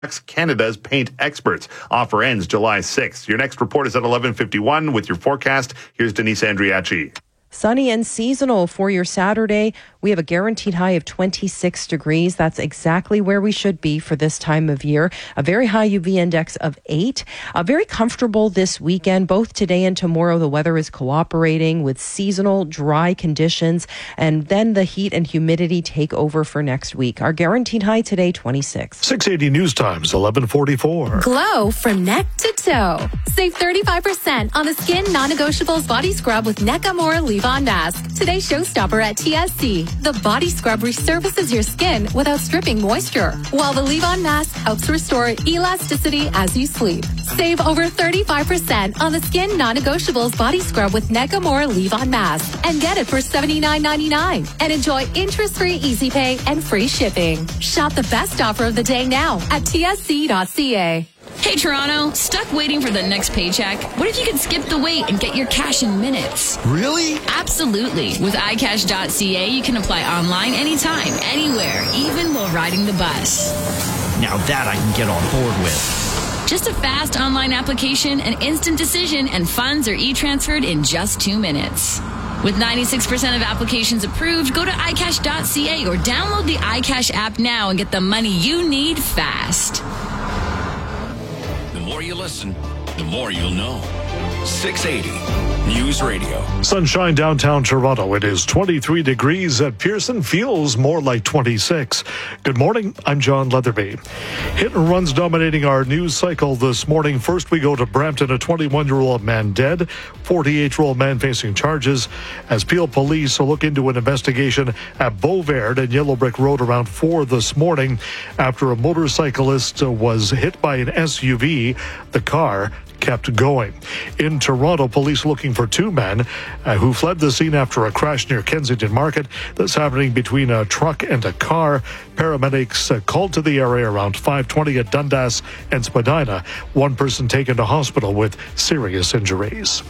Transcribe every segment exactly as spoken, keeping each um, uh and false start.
Canada's paint experts. Offer ends July sixth. Your next report is at eleven fifty-one with your forecast. Here's Denise Andriachi. Sunny and seasonal for your Saturday. We have a guaranteed high of twenty-six degrees. That's exactly where we should be for this time of year. A very high U V index of eight. Uh, very comfortable this weekend. Both today and tomorrow, the weather is cooperating with seasonal dry conditions. And then the heat and humidity take over for next week. Our guaranteed high today, twenty-six. six eighty News Times, eleven forty-four. Glow from neck to toe. Save thirty-five percent on the Skin Non-Negotiables Body Scrub with Nakamura Leave-On Mask. Today's showstopper at T S C. The body scrub resurfaces your skin without stripping moisture, while the Leave-On Mask helps restore elasticity as you sleep. Save over thirty-five percent on the Skin Non-Negotiables Body Scrub with Nakamura Leave-On Mask and get it for seventy-nine ninety-nine. And enjoy interest-free easy pay and free shipping. Shop the best offer of the day now at T S C dot C A. Hey Toronto, stuck waiting for the next paycheck? What if you could skip the wait and get your cash in minutes? Really? Absolutely. With i cash dot c a, you can apply online anytime, anywhere, even while riding the bus. Now that I can get on board with. Just a fast online application, an instant decision, and funds are e-transferred in just two minutes. With ninety-six percent of applications approved, go to i cash dot c a or download the iCash app now and get the money you need fast. The more you listen, the more you'll know. six eighty News Radio. Sunshine downtown Toronto. It is twenty-three degrees at Pearson. Feels more like twenty-six. Good morning. I'm John Leatherby. Hit and runs dominating our news cycle this morning. First, we go to Brampton. A twenty-one-year-old man dead. forty-eight-year-old man facing charges as Peel police look into an investigation at Beauvert and Yellow Brick Road around four this morning after a motorcyclist was hit by an S U V. The car kept going. In Toronto, police looking for two men uh, who fled the scene after a crash near Kensington Market. That's happening between a truck and a car. Paramedics uh, called to the area around five twenty at Dundas and Spadina. One person taken to hospital with serious injuries.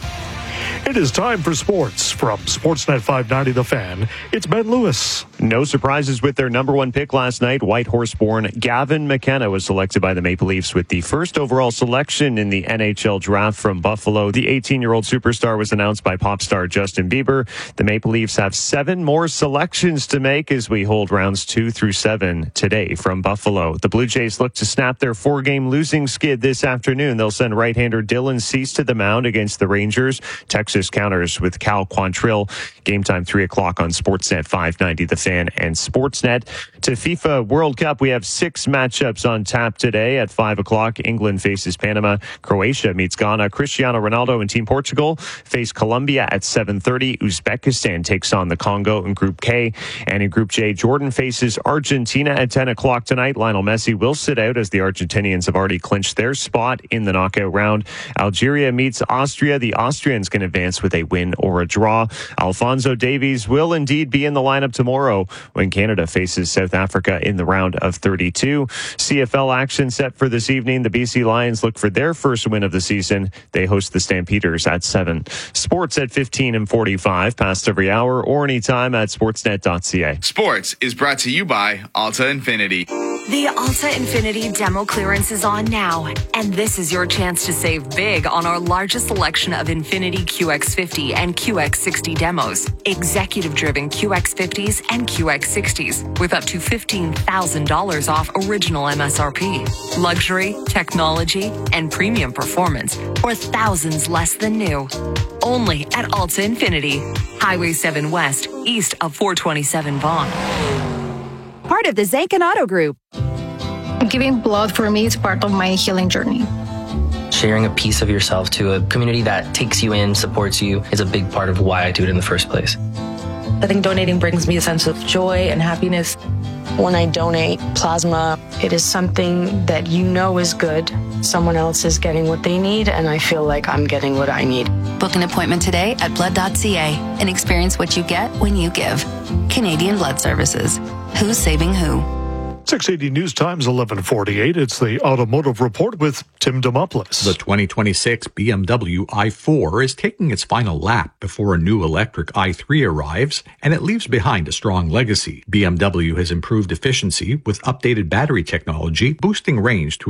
It is time for sports from Sportsnet five ninety The Fan. It's Ben Lewis. No surprises with their number one pick last night. White horse-born Gavin McKenna was selected by the Maple Leafs with the first overall selection in the N H L draft from Buffalo. The eighteen-year-old superstar was announced by pop star Justin Bieber. The Maple Leafs have seven more selections to make as we hold rounds two through seven today from Buffalo. The Blue Jays look to snap their four-game losing skid this afternoon. They'll send right-hander Dylan Cease to the mound against the Rangers. Texas counters with Cal Quantrill. Game time three o'clock on Sportsnet five ninety The Fan and Sportsnet. To FIFA World Cup, we have six matchups on tap today at five o'clock. England faces Panama. Croatia meets Ghana. Cristiano Ronaldo and Team Portugal face Colombia at seven thirty. Uzbekistan takes on the Congo in Group K. And in Group J, Jordan faces Argentina at ten o'clock tonight. Lionel Messi will sit out as the Argentinians have already clinched their spot in the knockout round. Algeria meets Austria. The Austrians can advance with a win or a draw. Alphonso Davies will indeed be in the lineup tomorrow when Canada faces South Africa in the round of thirty-two. C F L action set for this evening. The B C Lions look for their first win of the season. They host the Stampeders at seven. Sports at fifteen and forty-five, past every hour or anytime at sportsnet dot c a. Sports is brought to you by Alta Infinity. The Alta Infinity demo clearance is on now, and this is your chance to save big on our largest selection of Infinity Q X fifty and Q X sixty demos. Executive-driven Q X fifties and Q X sixties with up to fifteen thousand dollars off original M S R P. Luxury, technology, and premium performance, or thousands less than new. Only at Alta Infinity. Highway seven West, east of four twenty-seven Vaughan. Part of the Zanken Auto Group. Giving blood for me is part of my healing journey. Sharing a piece of yourself to a community that takes you in, supports you, is a big part of why I do it in the first place. I think donating brings me a sense of joy and happiness. When I donate plasma, it is something that you know is good. Someone else is getting what they need, and I feel like I'm getting what I need. Book an appointment today at blood dot c a and experience what you get when you give. Canadian Blood Services. Who's saving who? six eighty News Times, eleven forty-eight. It's the Automotive Report with Tim Demopoulos. The twenty twenty-six B M W i four is taking its final lap before a new electric i three arrives, and it leaves behind a strong legacy. B M W has improved efficiency with updated battery technology, boosting range to